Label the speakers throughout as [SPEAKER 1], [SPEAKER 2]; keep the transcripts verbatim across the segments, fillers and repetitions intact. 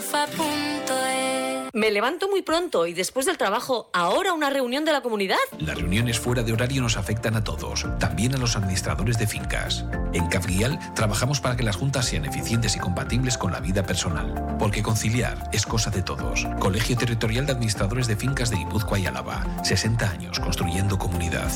[SPEAKER 1] trufa punto es.
[SPEAKER 2] Me levanto muy pronto y después del trabajo, ¿ahora una reunión de la comunidad?
[SPEAKER 3] Las reuniones fuera de horario nos afectan a todos, también a los administradores de fincas. En Cafrial trabajamos para que las juntas sean eficientes y compatibles con la vida personal, porque conciliar es cosa de todos. Colegio Territorial de Administradores de Fincas de Guipúzcoa y Álava. sesenta años construyendo comunidad.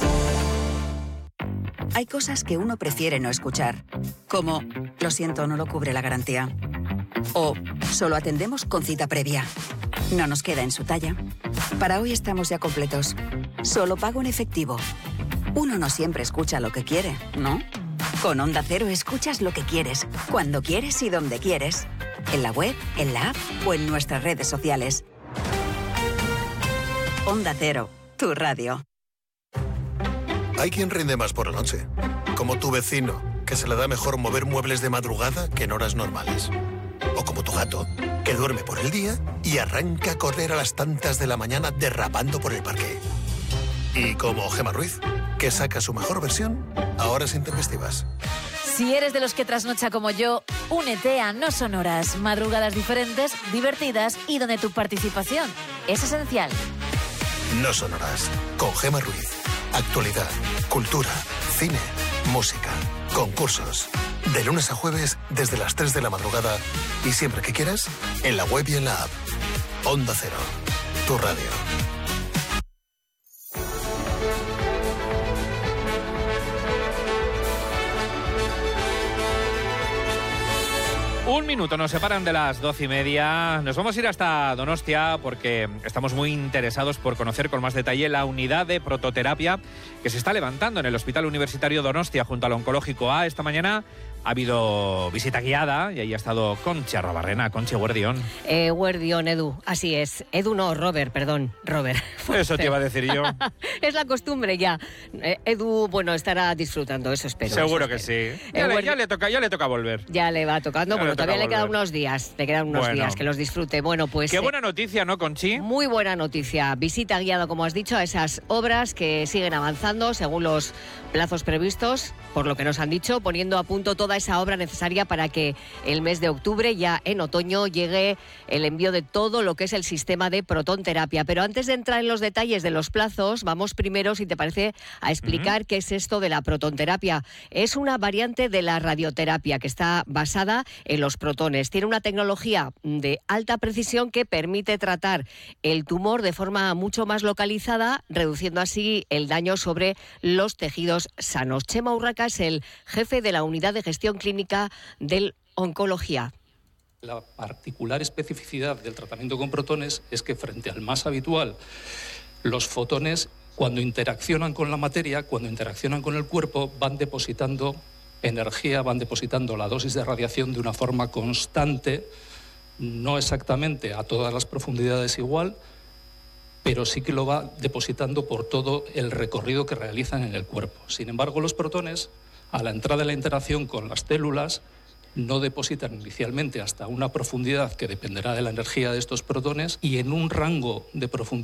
[SPEAKER 4] Hay cosas que uno prefiere no escuchar, como lo siento, no lo cubre la garantía. O solo atendemos con cita previa. No nos queda en su talla. Para hoy estamos ya completos. Solo pago en efectivo. Uno no siempre escucha lo que quiere, ¿no? Con Onda Cero escuchas lo que quieres, cuando quieres y donde quieres. En la web, en la app o en nuestras redes sociales. Onda Cero, tu radio.
[SPEAKER 5] Hay quien rinde más por la noche, como tu vecino, que se le da mejor mover muebles de madrugada que en horas normales. O como tu gato, que duerme por el día y arranca a correr a las tantas de la mañana derrapando por el parque. Y como Gemma Ruiz, que saca su mejor versión a horas intempestivas.
[SPEAKER 6] Si eres de los que trasnocha como yo, únete a No Sonoras, madrugadas diferentes, divertidas y donde tu participación es esencial.
[SPEAKER 5] No Sonoras, con Gemma Ruiz. Actualidad, cultura, cine, música, concursos. De lunes a jueves desde las tres de la madrugada y siempre que quieras, en la web y en la app. Onda Cero, tu radio.
[SPEAKER 7] Un minuto nos separan de las doce y media. Nos vamos a ir hasta Donostia porque estamos muy interesados por conocer con más detalle la unidad de prototerapia que se está levantando en el Hospital Universitario Donostia junto al Oncológico A. Esta mañana ha habido visita guiada y ahí ha estado Conchi Arrobarrena. Conchi, Guardión.
[SPEAKER 8] Eh, Guardión, Edu, así es. Edu no, Robert, perdón, Robert.
[SPEAKER 7] Eso te iba a decir yo.
[SPEAKER 8] Es la costumbre ya. Eh, Edu, bueno, estará disfrutando, eso espero.
[SPEAKER 7] Seguro
[SPEAKER 8] eso
[SPEAKER 7] que
[SPEAKER 8] espero.
[SPEAKER 7] sí.
[SPEAKER 8] Eh,
[SPEAKER 7] Ya, le,
[SPEAKER 8] Guardi...
[SPEAKER 7] ya, le toca, ya le toca volver.
[SPEAKER 8] Ya le va tocando.
[SPEAKER 7] Ya
[SPEAKER 8] Bueno,
[SPEAKER 7] le toca
[SPEAKER 8] todavía le quedan
[SPEAKER 7] volver.
[SPEAKER 8] unos días. Le quedan unos
[SPEAKER 7] Bueno.
[SPEAKER 8] días, que los disfrute. Bueno, pues...
[SPEAKER 7] Qué
[SPEAKER 8] eh,
[SPEAKER 7] buena noticia, ¿no, Conchi?
[SPEAKER 8] Muy buena noticia. Visita guiada, como has dicho, a esas obras que siguen avanzando según los plazos previstos, por lo que nos han dicho, poniendo a punto toda esa obra necesaria para que el mes de octubre, ya en otoño, llegue el envío de todo lo que es el sistema de protonterapia. Pero antes de entrar en los detalles de los plazos, vamos primero, si te parece, a explicar uh-huh. qué es esto de la protonterapia. Es una variante de la radioterapia que está basada en los protones. Tiene una tecnología de alta precisión que permite tratar el tumor de forma mucho más localizada, reduciendo así el daño sobre los tejidos sanos. Chema Urraca es el jefe de la Unidad de Gestión Clínica del Oncología.
[SPEAKER 9] La particular especificidad del tratamiento con protones es que frente al más habitual, los fotones, cuando interaccionan con la materia, cuando interaccionan con el cuerpo, van depositando energía, van depositando la dosis de radiación de una forma constante, no exactamente a todas las profundidades igual, pero sí que lo va depositando por todo el recorrido que realizan en el cuerpo. Sin embargo, los protones, a la entrada de la interacción con las células, no depositan inicialmente hasta una profundidad que dependerá de la energía de estos protones y en un rango de profundidad